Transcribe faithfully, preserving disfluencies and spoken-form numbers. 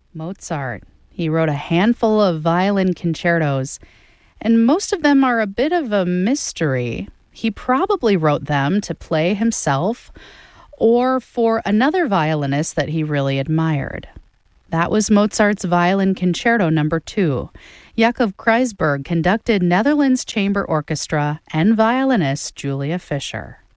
Mozart. He wrote a handful of violin concertos, and most of them are a bit of a mystery. He probably wrote them to play himself or for another violinist that he really admired. That was Mozart's Violin Concerto Number Two. Jakob Kreisberg conducted Netherlands Chamber Orchestra and violinist Julia Fischer.